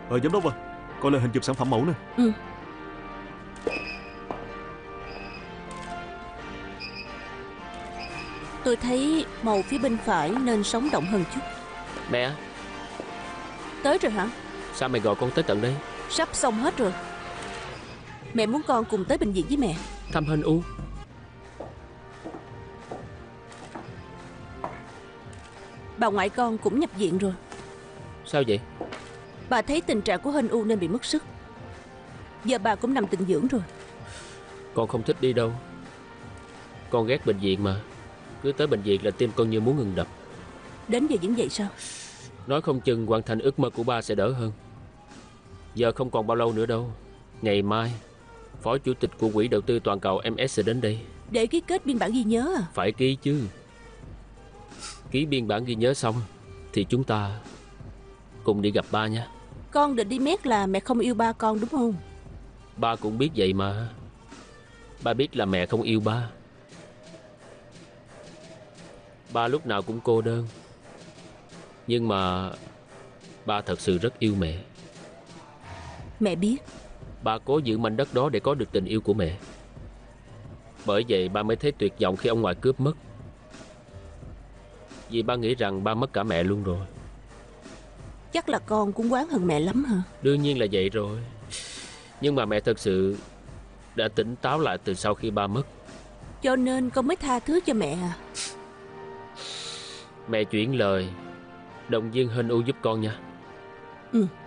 Giám đốc à, coi lại hình chụp sản phẩm mẫu nè. Ừ. Tôi thấy màu phía bên phải nên sống động hơn chút. Mẹ, Tới rồi hả? sao mẹ gọi con tới tận đây? Sắp xong hết rồi. Mẹ muốn con cùng tới bệnh viện với mẹ. Thăm Hân U? Bà ngoại con cũng nhập viện rồi. Sao vậy? Bà thấy tình trạng của Hân U nên bị mất sức. Giờ bà cũng nằm tĩnh dưỡng rồi. Con không thích đi đâu. Con ghét bệnh viện mà. Cứ tới bệnh viện là tim con như muốn ngừng đập. Đến giờ vẫn vậy sao? Nói không chừng hoàn thành ước mơ của ba sẽ đỡ hơn. Giờ không còn bao lâu nữa đâu. Ngày mai Phó Chủ tịch của Quỹ Đầu tư Toàn cầu MS sẽ đến đây. Để ký kết biên bản ghi nhớ à? Phải ký chứ. Ký biên bản ghi nhớ xong thì chúng ta cùng đi gặp ba nha. Con định đi mét là mẹ không yêu ba con đúng không? Ba cũng biết vậy mà. Ba biết là mẹ không yêu ba. Ba lúc nào cũng cô đơn. Nhưng mà ba thật sự rất yêu mẹ. Mẹ biết. Ba cố giữ mảnh đất đó để có được tình yêu của mẹ. Bởi vậy ba mới thấy tuyệt vọng khi ông ngoại cướp mất. Vì ba nghĩ rằng ba mất cả mẹ luôn rồi. Chắc là con cũng oán hận mẹ lắm hả? Đương nhiên là vậy rồi. Nhưng mà mẹ thật sự đã tỉnh táo lại từ sau khi ba mất. Cho nên con mới tha thứ cho mẹ à? Mẹ chuyển lời động viên Hân U giúp con nha. Ừ.